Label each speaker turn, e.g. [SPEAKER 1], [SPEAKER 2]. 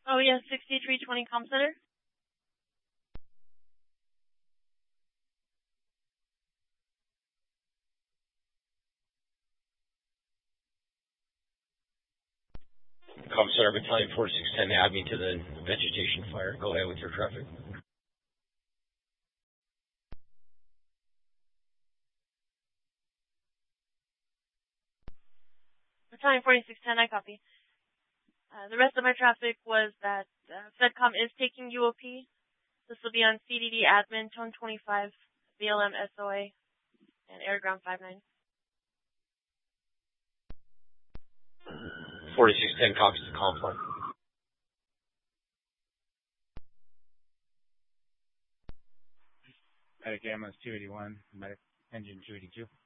[SPEAKER 1] Oh, yeah, 6320 Comm Center.
[SPEAKER 2] Comm Center Battalion 4610, add me to the vegetation fire. Go ahead with your traffic.
[SPEAKER 1] Battalion 4610, I copy. The rest of my traffic was that FedCom is taking UOP. This will be on CDD admin, tone 25, BLM SOA, and airground 59.
[SPEAKER 2] 4610 copies the comm point.
[SPEAKER 3] Medic ambulance 281, medic engine 282.